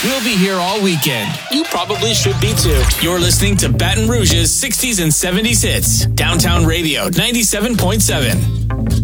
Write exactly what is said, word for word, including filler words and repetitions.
We'll be here all weekend. You probably should be too. You're listening to Baton Rouge's sixties and seventies hits. Downtown Radio ninety-seven point seven.